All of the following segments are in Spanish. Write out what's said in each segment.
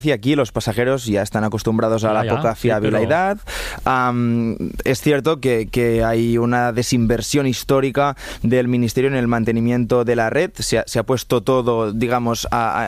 Y aquí los pasajeros ya están acostumbrados a la poca fiabilidad. Es cierto que hay una desinversión histórica del Ministerio en el mantenimiento de la red. Se ha puesto todo, digamos,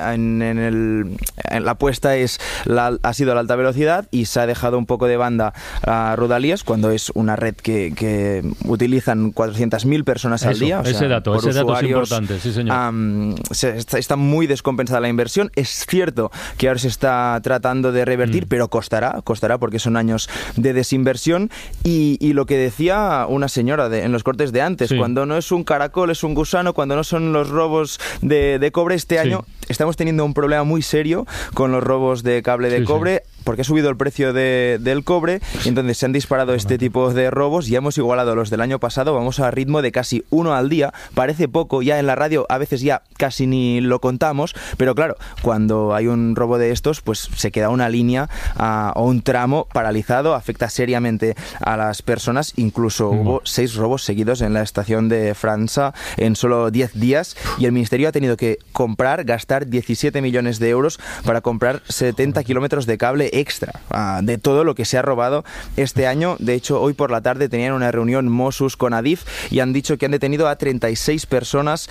en la apuesta ha sido la alta velocidad y se ha dejado un poco de banda a Rodalies, cuando es una red que utilizan 400.000 personas al día. Ese dato es importante, sí señor. Está muy descompensada la inversión. Es cierto que ahora se está tratando de revertir, pero costará porque son años de desinversión. Y lo que decía una señora en los cortes de antes, cuando no es un caracol, es un gusano, cuando no son los robos de cobre, este año estamos teniendo un problema muy serio con los robos de cable de cobre, porque ha subido el precio del cobre y entonces se han disparado este tipo de robos. Ya hemos igualado los del año pasado, vamos a ritmo de casi uno al día. Parece poco, ya en la radio a veces ya casi ni lo contamos, pero claro, cuando hay un robo de estos, pues se queda una línea o un tramo paralizado, afecta seriamente a las personas. Incluso hubo 6 robos seguidos en la estación de França en solo 10 días y el Ministerio ha tenido que gastar 17 millones de euros para comprar 70 kilómetros de cable extra de todo lo que se ha robado este año. De hecho, hoy por la tarde tenían una reunión Mossos con Adif y han dicho que han detenido a 36 personas,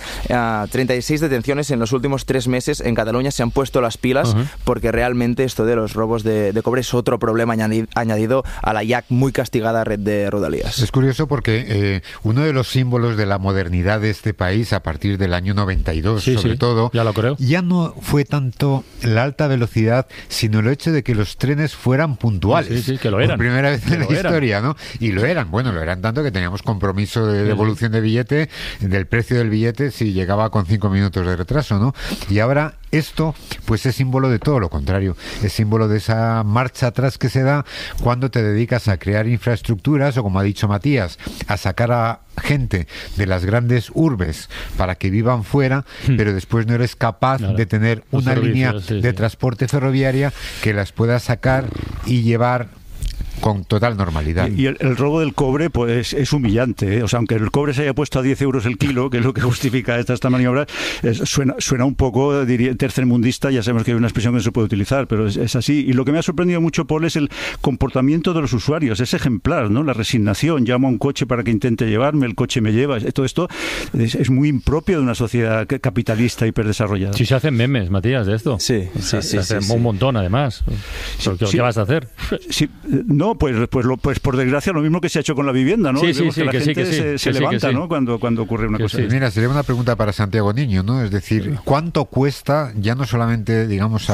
36 detenciones en los últimos 3 meses. En Cataluña se han puesto las pilas porque realmente esto de los robos de cobre es otro problema añadido a la ya muy castigada red de Rodalies. Es curioso porque uno de los símbolos de la modernidad de este país a partir del año 92, sobre todo, ya lo creo, ya no fue tanto la alta velocidad, sino el hecho de que los trenes fueran puntuales. Que lo eran. Por primera vez en la historia, ¿no? Y lo eran. Bueno, lo eran tanto que teníamos compromiso de devolución de billete, del precio del billete, si llegaba con 5 minutos de retraso, ¿no? Y ahora esto, pues es símbolo de todo lo contrario. Es símbolo de esa marcha atrás que se da cuando te dedicas a crear infraestructuras o, como ha dicho Matías, a sacar a gente de las grandes urbes para que vivan fuera, pero después no eres capaz de tener una línea de transporte ferroviaria que las pueda sacar y llevar con total normalidad. Y el robo del cobre pues es humillante, ¿eh? O sea, aunque el cobre se haya puesto a 10 euros el kilo, que es lo que justifica esta maniobra, suena un poco, diría, tercermundista. Ya sabemos que hay una expresión que no se puede utilizar, pero es así. Y lo que me ha sorprendido mucho, Paul, es el comportamiento de los usuarios. Es ejemplar, ¿no? La resignación. Llamo a un coche para que intente llevarme, el coche me lleva. Todo esto es muy impropio de una sociedad capitalista hiperdesarrollada. Sí, se hacen memes, Matías, de esto. Sí. Un montón, además. ¿Qué vas a hacer? Sí, no, pues por desgracia lo mismo que se ha hecho con la vivienda, ¿no? Que la gente se levanta, ¿no? Cuando ocurre una cosa. Mira, sería una pregunta para Santiago Niño, ¿no? Es decir, ¿cuánto cuesta, ya no solamente, digamos,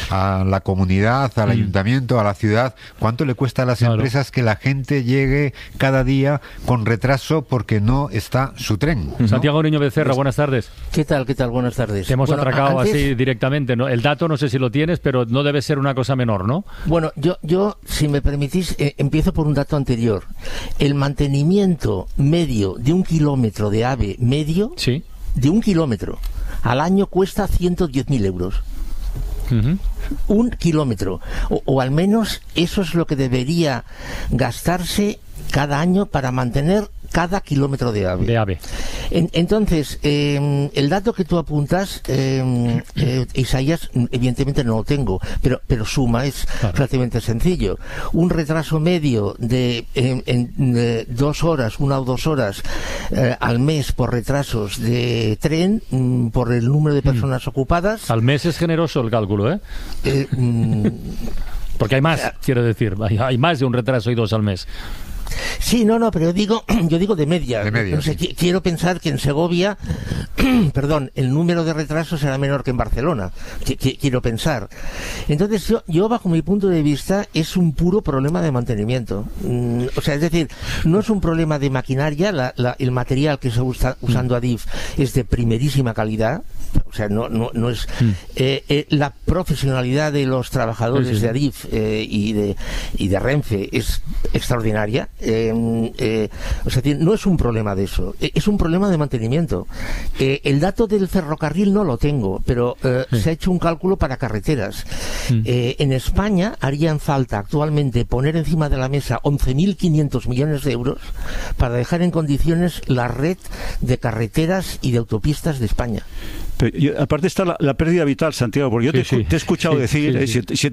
a la comunidad, al ayuntamiento, a la ciudad, cuánto le cuesta a las empresas que la gente llegue cada día con retraso porque no está su tren, ¿no? Santiago Niño Becerra, buenas tardes. ¿Qué tal? Buenas tardes. Te hemos atracado así directamente, ¿no? El dato no sé si lo tienes, pero no debe ser una cosa menor, ¿no? Bueno, yo si me permitís, empiezo por un dato anterior. El mantenimiento medio de 1 kilómetro de AVE medio, de 1 kilómetro, al año cuesta 110.000 euros. 1 kilómetro. O al menos eso es lo que debería gastarse cada año para mantener cada kilómetro de AVE. Entonces, el dato que tú apuntas, Isaías, evidentemente no lo tengo, pero suma, es relativamente sencillo. Un retraso medio de 2 horas, 1 o 2 horas al mes por retrasos de tren, por el número de personas ocupadas. Al mes es generoso el cálculo, ¿eh? Porque hay más, quiero decir, hay más de un retraso y 2 al mes. Sí, pero yo digo de media. No sé, quiero pensar que en Segovia, el número de retrasos será menor que en Barcelona. Quiero pensar. Entonces, yo bajo mi punto de vista, es un puro problema de mantenimiento. O sea, es decir, no es un problema de maquinaria. El material que se está usando Adif es de primerísima calidad. O sea, no es la profesionalidad de los trabajadores de Adif y de Renfe es extraordinaria. O sea, no es un problema de eso, es un problema de mantenimiento. El dato del ferrocarril no lo tengo, pero se ha hecho un cálculo para carreteras. En España harían falta actualmente poner encima de la mesa 11.500 millones de euros para dejar en condiciones la red de carreteras y de autopistas de España. Aparte está la pérdida vital, Santiago, porque yo te he escuchado decir, si